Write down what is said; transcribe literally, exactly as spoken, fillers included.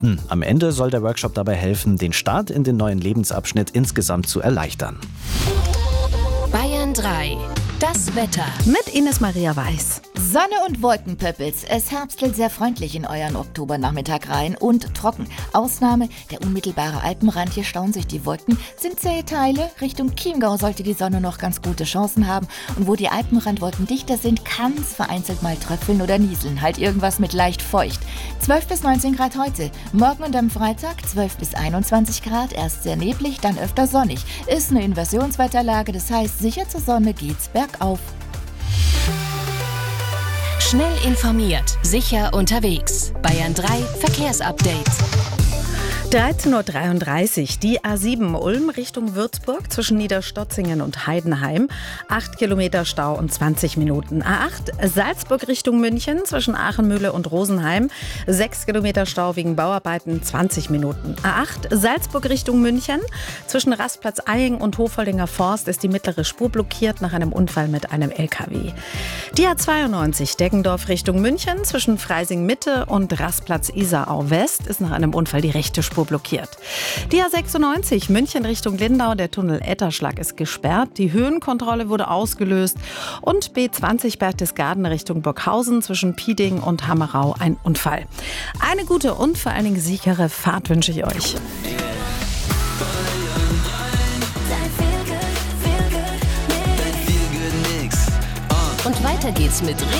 Hm, Am Ende soll der Workshop dabei helfen, den Start in den neuen Lebensabschnitt insgesamt zu erleichtern. Bayern drei. Das Wetter. Mit Ines Maria Weiß. Sonne und Wolkenpöppels. Es herbstelt sehr freundlich in euren Oktobernachmittag rein und trocken. Ausnahme der unmittelbare Alpenrand. Hier stauen sich die Wolken. Sind zähe Teile. Richtung Chiemgau sollte die Sonne noch ganz gute Chancen haben. Und wo die Alpenrandwolken dichter sind, kann es vereinzelt mal tröpfeln oder nieseln. Halt irgendwas mit leicht feucht. zwölf bis neunzehn Grad heute. Morgen und am Freitag zwölf bis einundzwanzig Grad. Erst sehr neblig, dann öfter sonnig. Ist eine Inversionswetterlage. Das heißt, sicher zur Sonne geht's bergauf. Schnell informiert, sicher unterwegs. Bayern drei Verkehrsupdate. dreizehn Uhr dreiunddreißig, die A sieben Ulm Richtung Würzburg zwischen Niederstotzingen und Heidenheim. acht Kilometer Stau und zwanzig Minuten. A acht Salzburg Richtung München zwischen Aachenmühle und Rosenheim. sechs Kilometer Stau wegen Bauarbeiten, zwanzig Minuten. A acht Salzburg Richtung München zwischen Rastplatz Eying und Hofoldinger Forst ist die mittlere Spur blockiert nach einem Unfall mit einem L K W. Die A zweiundneunzig Deggendorf Richtung München zwischen Freising Mitte und Rastplatz Isarau West ist nach einem Unfall die rechte Spur blockiert. Die A sechsundneunzig München Richtung Lindau, der Tunnel Etterschlag ist gesperrt, die Höhenkontrolle wurde ausgelöst und B zwanzig Berchtesgaden Richtung Burghausen zwischen Pieding und Hammerau ein Unfall. Eine gute und vor allen Dingen sichere Fahrt wünsche ich euch. Und weiter geht's mit